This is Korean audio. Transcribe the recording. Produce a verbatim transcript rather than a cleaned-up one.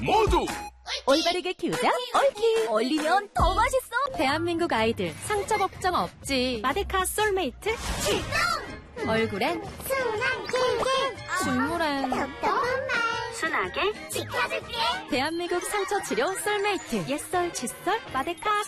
모두 올바르게 키우자 올키. 올리면 더 맛있어. 대한민국 아이들 상처 걱정 없지. 마데카 솔메이트 출동. 얼굴엔 순한 킬킬. 식물엔 답답한 말 순하게 지켜줄게. 대한민국 상처 치료 솔메이트. 옛설 칫솔 마데카